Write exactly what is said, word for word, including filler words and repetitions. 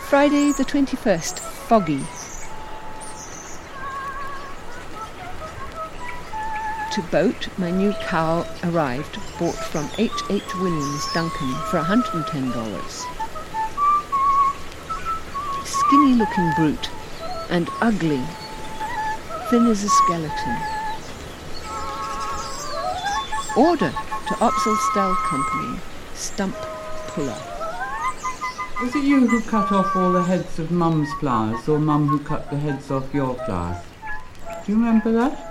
Friday the twenty-first, foggy. To boat, my new cow arrived, bought from H H Williams Duncan for one hundred and ten dollars. Skinny looking brute and ugly, thin as a skeleton. Order to Oxelstall Company, stump puller. Was it you who cut off all the heads of Mum's flowers, or Mum who cut the heads off your flowers? Do you remember that?